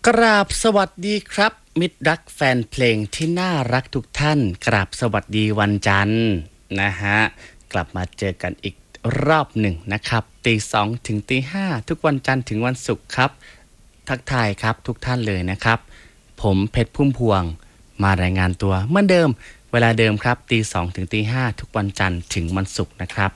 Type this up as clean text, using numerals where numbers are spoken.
กราบสวัสดีครับมิตรรักแฟนเพลงที่น่ารักทุกท่านกราบสวัสดีวันจันทร์นะฮะกลับมาเจอกันอีกรอบหนึ่งนะครับตี 2 ถึงตี 5ทุกวันจันทร์ถึงวันศุกร์ครับทักทายครับทุกท่านเลยนะครับผมเพชรพุ่มพวงมารายงานตัวเหมือนเดิมเวลาเดิมครับตี 2 ถึงตี 5ทุกวันจันทร์ถึงวันศุกร์นะครับ